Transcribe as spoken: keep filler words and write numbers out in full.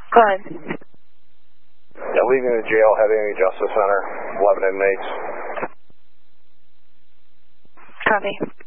Go ahead. Yeah, leaving the jail, heading to the Justice Center, eleven inmates. Copy.